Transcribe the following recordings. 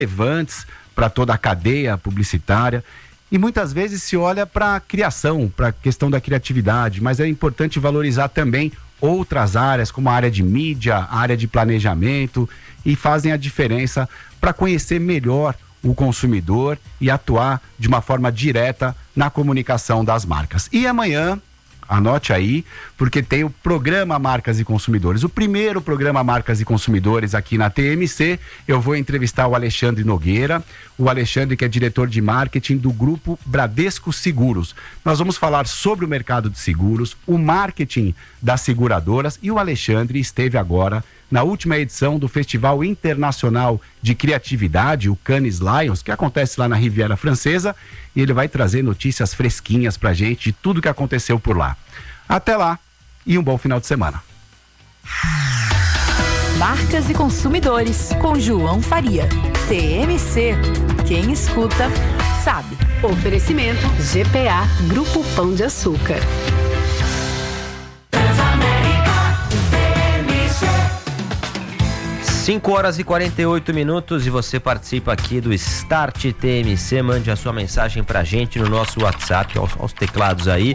relevantes para toda a cadeia publicitária. E muitas vezes se olha para a criação, para a questão da criatividade, mas é importante valorizar também outras áreas, como a área de mídia, a área de planejamento, e fazem a diferença para conhecer melhor o consumidor e atuar de uma forma direta na comunicação das marcas. E amanhã, anote aí, porque tem o programa Marcas e Consumidores, o primeiro programa Marcas e Consumidores aqui na TMC. Eu vou entrevistar o Alexandre Nogueira, o Alexandre que é diretor de marketing do grupo Bradesco Seguros. Nós vamos falar sobre o mercado de seguros, o marketing das seguradoras, e o Alexandre esteve agora na última edição do Festival Internacional de Criatividade, o Cannes Lions, que acontece lá na Riviera Francesa, e ele vai trazer notícias fresquinhas pra gente de tudo que aconteceu por lá. Até lá e um bom final de semana. Marcas e Consumidores, com João Faria. TMC, quem escuta, sabe. Oferecimento GPA, Grupo Pão de Açúcar. 5h48 e você participa aqui do Start TMC. Mande a sua mensagem pra gente no nosso WhatsApp, aos teclados aí,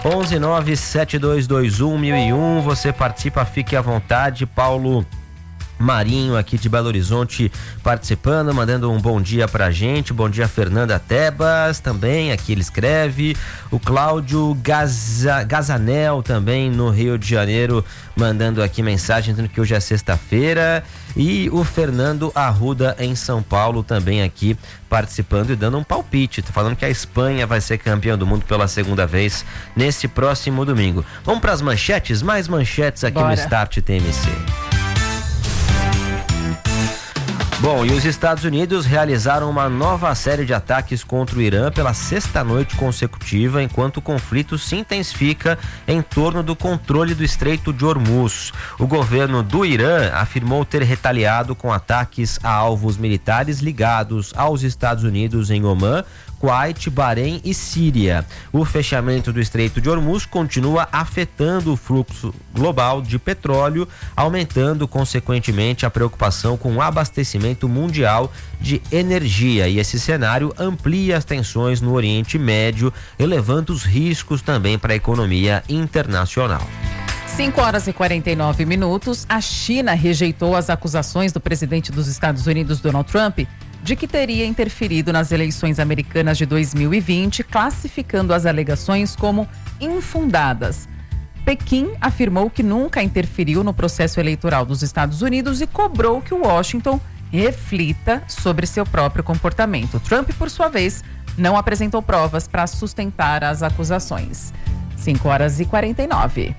11972211001. Você participa, fique à vontade. Paulo Marinho aqui de Belo Horizonte participando, mandando um bom dia pra gente. Bom dia, Fernanda Tebas também, aqui ele escreve. O Cláudio Gazanel também no Rio de Janeiro, mandando aqui mensagem dizendo que hoje é sexta-feira. E o Fernando Arruda em São Paulo também aqui participando e dando um palpite, tá falando que a Espanha vai ser campeã do mundo pela segunda vez nesse próximo domingo. Vamos para as manchetes, mais manchetes aqui. Bora. No Start TMC. Bom, e os Estados Unidos realizaram uma nova série de ataques contra o Irã pela sexta noite consecutiva, enquanto o conflito se intensifica em torno do controle do Estreito de Hormuz. O governo do Irã afirmou ter retaliado com ataques a alvos militares ligados aos Estados Unidos em Omã, Kuwait, Bahrein e Síria. O fechamento do Estreito de Hormuz continua afetando o fluxo global de petróleo, aumentando consequentemente a preocupação com o abastecimento mundial de energia. E esse cenário amplia as tensões no Oriente Médio, elevando os riscos também para a economia internacional. 5h49. A China rejeitou as acusações do presidente dos Estados Unidos, Donald Trump, de que teria interferido nas eleições americanas de 2020, classificando as alegações como infundadas. Pequim afirmou que nunca interferiu no processo eleitoral dos Estados Unidos e cobrou que Washington reflita sobre seu próprio comportamento. Trump, por sua vez, não apresentou provas para sustentar as acusações. 5h49.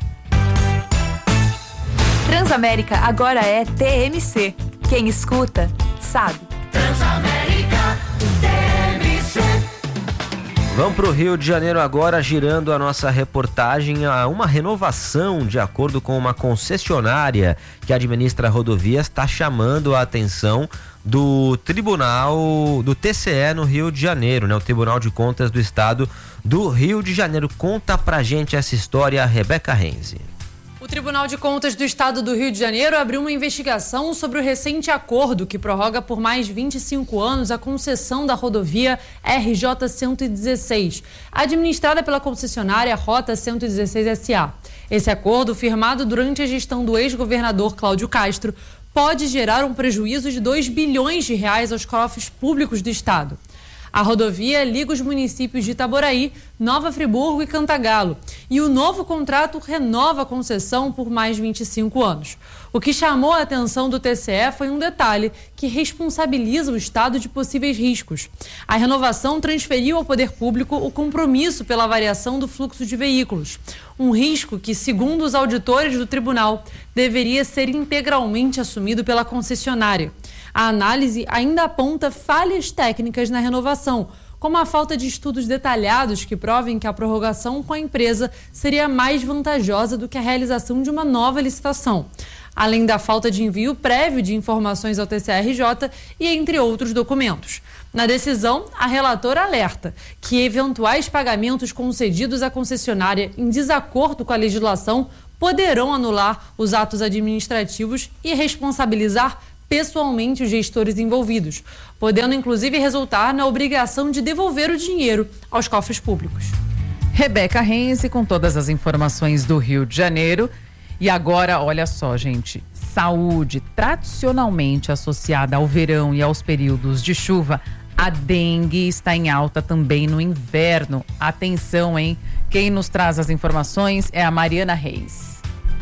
Transamérica agora é TMC. Quem escuta, sabe. Transamérica TMC. Vamos para o Rio de Janeiro agora, girando a nossa reportagem a uma renovação de acordo com uma concessionária que administra rodovias, está chamando a atenção do Tribunal do TCE no Rio de Janeiro, né? O Tribunal de Contas do Estado do Rio de Janeiro. Conta pra gente essa história, a Rebeca Renzi. O Tribunal de Contas do Estado do Rio de Janeiro abriu uma investigação sobre o recente acordo que prorroga por mais 25 anos a concessão da rodovia RJ-116, administrada pela concessionária Rota 116 SA. Esse acordo, firmado durante a gestão do ex-governador Cláudio Castro, pode gerar um prejuízo de 2 bilhões de reais aos cofres públicos do Estado. A rodovia liga os municípios de Itaboraí, Nova Friburgo e Cantagalo. E o novo contrato renova a concessão por mais 25 anos. O que chamou a atenção do TCE foi um detalhe que responsabiliza o Estado de possíveis riscos. A renovação transferiu ao poder público o compromisso pela variação do fluxo de veículos. Um risco que, segundo os auditores do tribunal, deveria ser integralmente assumido pela concessionária. A análise ainda aponta falhas técnicas na renovação, como a falta de estudos detalhados que provem que a prorrogação com a empresa seria mais vantajosa do que a realização de uma nova licitação, além da falta de envio prévio de informações ao TCRJ e entre outros documentos. Na decisão, a relatora alerta que eventuais pagamentos concedidos à concessionária em desacordo com a legislação poderão anular os atos administrativos e responsabilizar pessoalmente os gestores envolvidos, podendo inclusive resultar na obrigação de devolver o dinheiro aos cofres públicos. Rebeca Rense com todas as informações do Rio de Janeiro. E agora, olha só, gente, saúde tradicionalmente associada ao verão e aos períodos de chuva, a dengue está em alta também no inverno. Atenção, hein? Quem nos traz as informações é a Mariana Reis.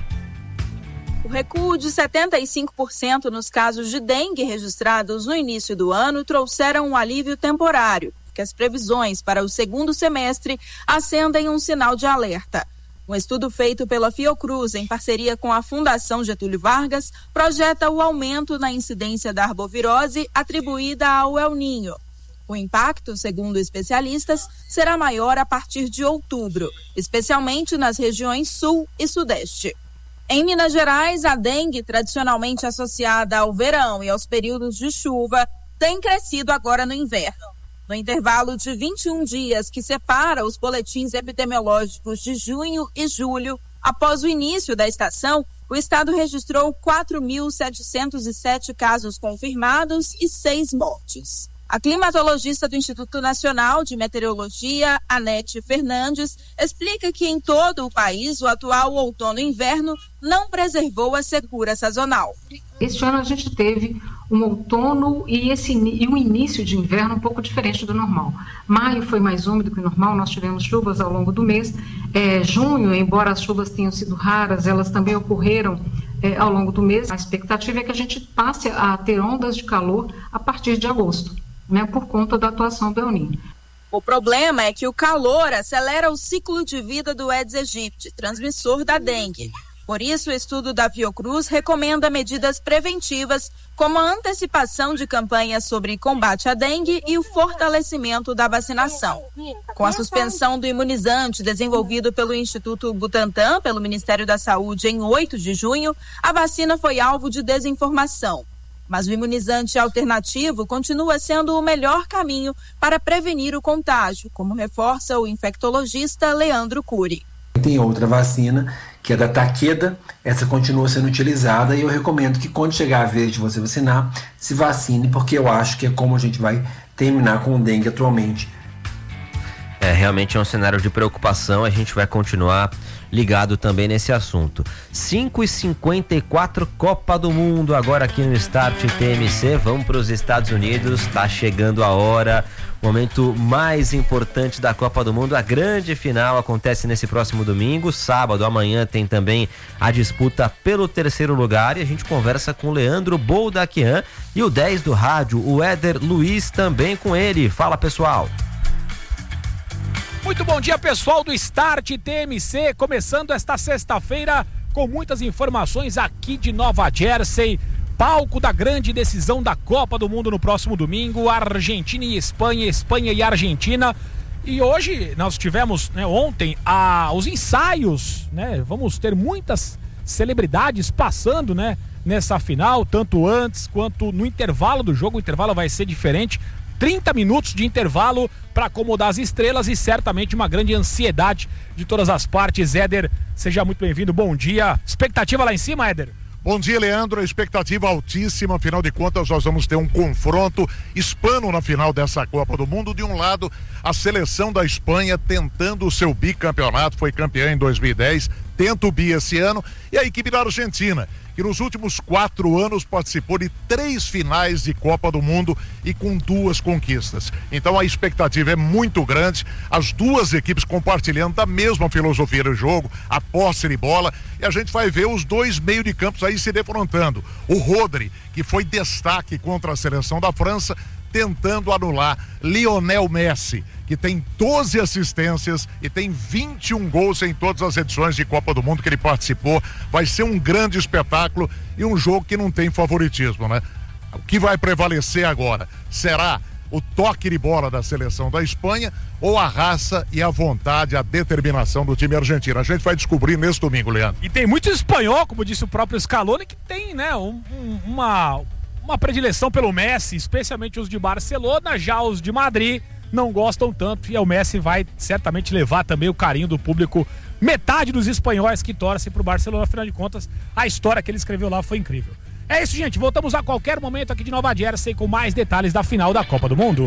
O recuo de 75% nos casos de dengue registrados no início do ano trouxeram um alívio temporário, que as previsões para o segundo semestre acendem um sinal de alerta. Um estudo feito pela Fiocruz, em parceria com a Fundação Getúlio Vargas, projeta o aumento na incidência da arbovirose atribuída ao El Niño. O impacto, segundo especialistas, será maior a partir de outubro, especialmente nas regiões sul e sudeste. Em Minas Gerais, a dengue, tradicionalmente associada ao verão e aos períodos de chuva, tem crescido agora no inverno. No intervalo de 21 dias que separa os boletins epidemiológicos de junho e julho, após o início da estação, o estado registrou 4.707 casos confirmados e 6 mortes. A climatologista do Instituto Nacional de Meteorologia, Anete Fernandes, explica que em todo o país o atual outono e inverno não preservou a secura sazonal. Este ano a gente teve um outono e um início de inverno um pouco diferente do normal. Maio foi mais úmido que o normal, nós tivemos chuvas ao longo do mês. Junho, embora as chuvas tenham sido raras, elas também ocorreram ao longo do mês. A expectativa é que a gente passe a ter ondas de calor a partir de agosto, por conta da atuação do El Niño. O problema é que o calor acelera o ciclo de vida do Aedes aegypti, transmissor da dengue. Por isso, o estudo da Fiocruz recomenda medidas preventivas, como a antecipação de campanhas sobre combate à dengue e o fortalecimento da vacinação. Com a suspensão do imunizante desenvolvido pelo Instituto Butantan, pelo Ministério da Saúde, em 8 de junho, a vacina foi alvo de desinformação. Mas o imunizante alternativo continua sendo o melhor caminho para prevenir o contágio, como reforça o infectologista Leandro Cury. Tem outra vacina, que é da Takeda, essa continua sendo utilizada e eu recomendo que quando chegar a vez de você vacinar, se vacine, porque eu acho que é como a gente vai terminar com o dengue atualmente. Realmente é um cenário de preocupação, a gente vai continuar ligado também nesse assunto. 5h54, Copa do Mundo, agora aqui no Start TMC, vamos para os Estados Unidos, tá chegando a hora, momento mais importante da Copa do Mundo, a grande final acontece nesse próximo domingo, sábado, amanhã tem também a disputa pelo terceiro lugar e a gente conversa com o Leandro Boldaquian e o 10 do rádio, o Éder Luiz, também com ele. Fala, pessoal! Muito bom dia, pessoal do Start TMC, começando esta sexta-feira com muitas informações aqui de Nova Jersey, palco da grande decisão da Copa do Mundo no próximo domingo, Argentina e Espanha, Espanha e Argentina. E hoje nós tivemos, ontem, os ensaios, vamos ter muitas celebridades passando, nessa final, tanto antes quanto no intervalo do jogo. O intervalo vai ser diferente, 30 minutos de intervalo para acomodar as estrelas e certamente uma grande ansiedade de todas as partes. Éder, seja muito bem-vindo, bom dia. Expectativa lá em cima, Éder? Bom dia, Leandro, a expectativa altíssima, afinal de contas nós vamos ter um confronto hispano na final dessa Copa do Mundo. De um lado, a seleção da Espanha tentando o seu bicampeonato, foi campeã em 2010, tenta o bi esse ano, e a equipe da Argentina, que nos últimos 4 anos participou de 3 finais de Copa do Mundo e com 2 conquistas. Então a expectativa é muito grande, as duas equipes compartilhando da mesma filosofia do jogo, a posse de bola, e a gente vai ver os dois meio de campos aí se defrontando. O Rodri, que foi destaque contra a seleção da França, tentando anular Lionel Messi, que tem 12 assistências e tem 21 gols em todas as edições de Copa do Mundo que ele participou. Vai ser um grande espetáculo e um jogo que não tem favoritismo, O que vai prevalecer agora? Será o toque de bola da seleção da Espanha ou a raça e a vontade, a determinação do time argentino? A gente vai descobrir nesse domingo, Leandro. E tem muito espanhol, como disse o próprio Scaloni, que tem, uma predileção pelo Messi, especialmente os de Barcelona, já os de Madrid não gostam tanto, e o Messi vai certamente levar também o carinho do público. Metade dos espanhóis que torcem pro Barcelona, afinal de contas, a história que ele escreveu lá foi incrível. É isso, gente. Voltamos a qualquer momento aqui de Nova Jersey com mais detalhes da final da Copa do Mundo.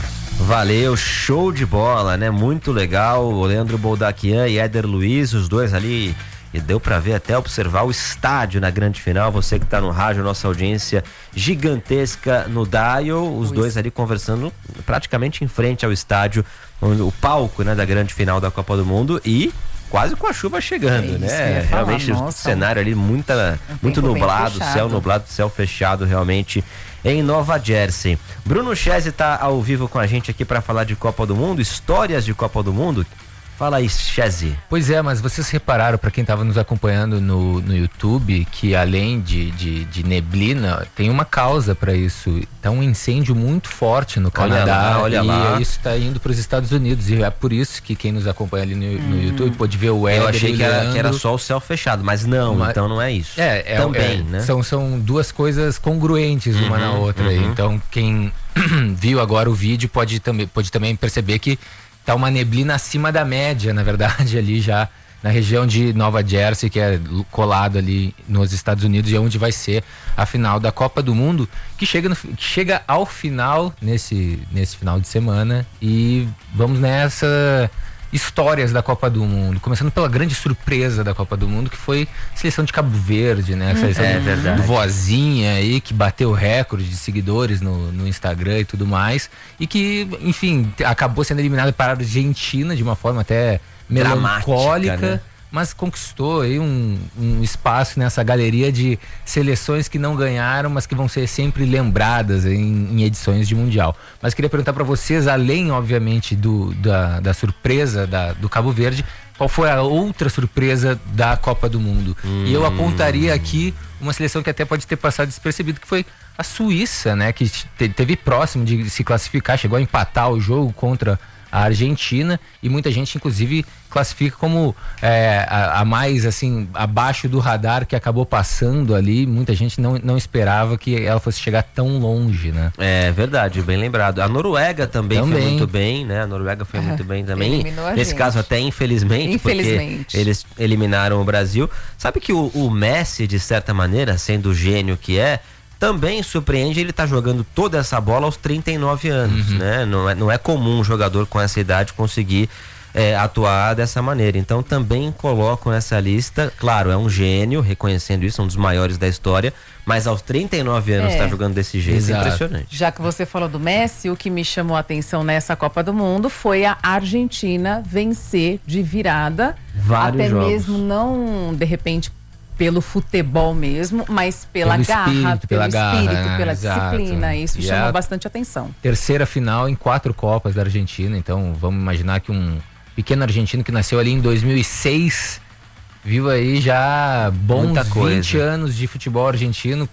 Valeu, show de bola, né? Muito legal. O Leandro Boldaquian e Éder Luiz, os dois ali. E deu pra ver, até observar o estádio na grande final. Você que tá no rádio, nossa audiência gigantesca no Dial. Os dois ali conversando praticamente em frente ao estádio, o palco, né, da grande final da Copa do Mundo. E quase com a chuva chegando, né? Realmente o cenário ali muito nublado, céu nublado, céu fechado realmente em Nova Jersey. Bruno Chese tá ao vivo com a gente aqui para falar de Copa do Mundo, histórias de Copa do Mundo. Fala aí, Chese. Pois é, mas vocês repararam, para quem estava nos acompanhando no YouTube, que além de neblina, tem uma causa para isso. Tá um incêndio muito forte no Canadá. Olha lá. Isso está indo para os Estados Unidos. E é por isso que quem nos acompanha ali no YouTube pode ver o Éder. Eu achei que era só o céu fechado, mas não, então não é isso. Também, né? São duas coisas congruentes uma na outra. Então quem viu agora o vídeo pode também perceber que tá uma neblina acima da média, na verdade, ali já na região de Nova Jersey, que é colado ali nos Estados Unidos, e é onde vai ser a final da Copa do Mundo, que chega ao final nesse final de semana. E vamos nessa histórias da Copa do Mundo, começando pela grande surpresa da Copa do Mundo, que foi a seleção de Cabo Verde, né? A seleção do Vozinha aí, que bateu recorde de seguidores no Instagram e tudo mais, e que, enfim, acabou sendo eliminada para a Argentina de uma forma até melancólica, né? Mas conquistou aí um espaço nessa galeria de seleções que não ganharam, mas que vão ser sempre lembradas em edições de Mundial. Mas queria perguntar para vocês, além, obviamente, da surpresa do Cabo Verde, qual foi a outra surpresa da Copa do Mundo? E eu apontaria aqui uma seleção que até pode ter passado despercebido, que foi a Suíça, né? Que teve próximo de se classificar, chegou a empatar o jogo contra a Argentina, e muita gente inclusive classifica como a mais assim abaixo do radar, que acabou passando ali. Muita gente não esperava que ela fosse chegar tão longe, né? É verdade, bem lembrado. A Noruega também foi muito bem, né? A Noruega foi muito bem também. Nesse caso até infelizmente, porque eles eliminaram o Brasil. Sabe que o Messi, de certa maneira, sendo o gênio que também surpreende. Ele tá jogando toda essa bola aos 39 anos, né? Não é comum um jogador com essa idade conseguir atuar dessa maneira. Então também coloco nessa lista, claro, é um gênio, reconhecendo isso, um dos maiores da história, mas aos 39 anos tá jogando desse jeito, é impressionante. Já que você falou do Messi, o que me chamou a atenção nessa Copa do Mundo foi a Argentina vencer de virada, vários jogos. Mesmo não, de repente, pelo futebol mesmo, mas pelo espírito, pela disciplina. Isso chamou bastante atenção. Terceira final em 4 Copas da Argentina. Então vamos imaginar que um pequeno argentino que nasceu ali em 2006 viu aí já bons 20 anos de futebol argentino,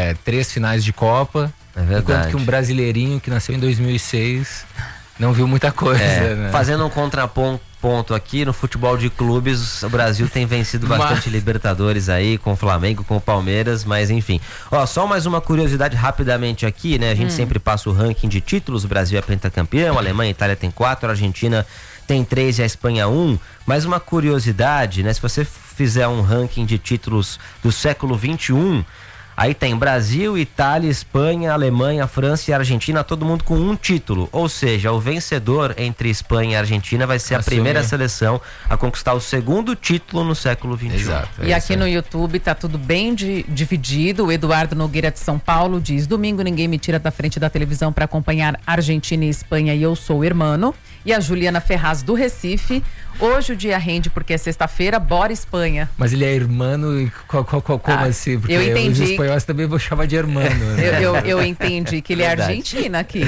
3 finais de Copa. É verdade. Enquanto que um brasileirinho que nasceu em 2006 não viu muita coisa, né? Fazendo um contraponto aqui, no futebol de clubes, o Brasil tem vencido bastante Libertadores aí, com o Flamengo, com o Palmeiras, mas enfim. Só mais uma curiosidade rapidamente aqui, né? A gente sempre passa o ranking de títulos, o Brasil é pentacampeão, a Alemanha e a Itália tem 4, a Argentina tem 3 e a Espanha 1. Mas uma curiosidade, né? Se você fizer um ranking de títulos do século XXI, aí tem Brasil, Itália, Espanha, Alemanha, França e Argentina, todo mundo com um título. Ou seja, o vencedor entre Espanha e Argentina vai ser a primeira seleção a conquistar o segundo título no século XXI. Exato. E aqui no YouTube tá tudo bem dividido. O Eduardo Nogueira de São Paulo diz: domingo ninguém me tira da frente da televisão para acompanhar Argentina e Espanha e eu sou hermano. E a Juliana Ferraz do Recife: hoje o dia rende porque é sexta-feira, bora Espanha. Mas ele é hermano e como assim? Porque eu entendi. Os espanhóis também vão chamar de hermano. Né? Eu entendi que ele é Argentina aqui.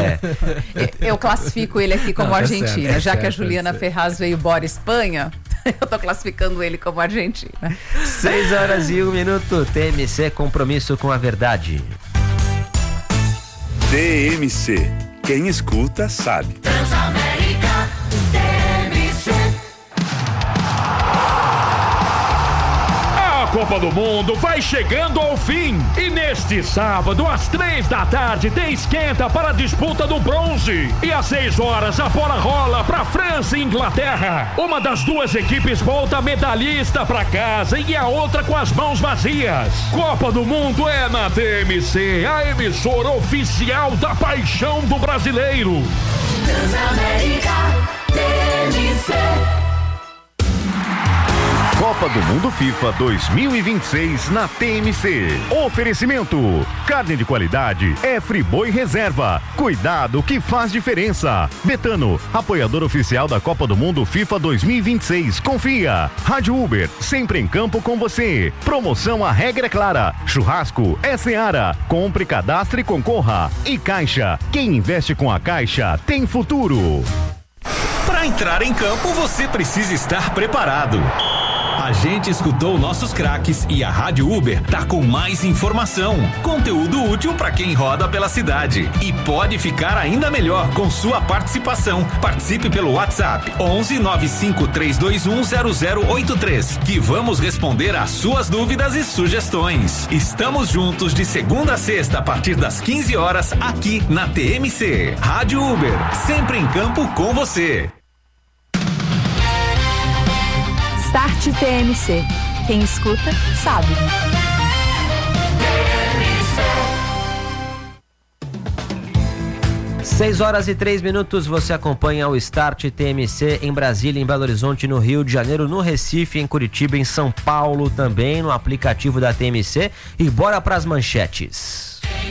Eu classifico ele aqui como Argentina. Certo, já que a Juliana Ferraz veio bora Espanha, eu tô classificando ele como Argentina. 6h01. TMC, compromisso com a verdade. TMC. Quem escuta sabe. Transamérica, TMC. Copa do Mundo vai chegando ao fim. E neste sábado, às 3h, tem esquenta para a disputa do bronze. E às 6h, a bola rola para França e Inglaterra. Uma das duas equipes volta medalhista para casa e a outra com as mãos vazias. Copa do Mundo é na TMC, a emissora oficial da paixão do brasileiro. Transamérica, TMC. Copa do Mundo FIFA 2026 na TMC. Oferecimento: carne de qualidade é Friboi Reserva. Cuidado que faz diferença. Betano, apoiador oficial da Copa do Mundo FIFA 2026. Confia. Rádio Uber, sempre em campo com você. Promoção A Regra é Clara. Churrasco é Seara. Compre, cadastre e concorra. E Caixa, quem investe com a Caixa tem futuro. Para entrar em campo, você precisa estar preparado. A gente escutou nossos craques e a Rádio Uber tá com mais informação, conteúdo útil para quem roda pela cidade e pode ficar ainda melhor com sua participação. Participe pelo WhatsApp 11 95 321 0083 que vamos responder às suas dúvidas e sugestões. Estamos juntos de segunda a sexta a partir das 15h aqui na TMC. Rádio Uber, sempre em campo com você. Start TMC. Quem escuta, sabe. 6h03, você acompanha o Start TMC em Brasília, em Belo Horizonte, no Rio de Janeiro, no Recife, em Curitiba, em São Paulo, também no aplicativo da TMC. E bora pras manchetes.